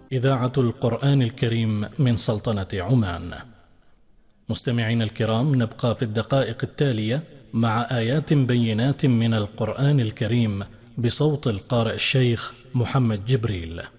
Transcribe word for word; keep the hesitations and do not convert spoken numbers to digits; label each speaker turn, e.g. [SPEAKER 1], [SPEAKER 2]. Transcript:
[SPEAKER 1] إذاعة القرآن الكريم من سلطنة عمان. مستمعين الكرام، نبقى في الدقائق التالية مع آيات بينات من القرآن الكريم بصوت القارئ الشيخ محمد جبريل.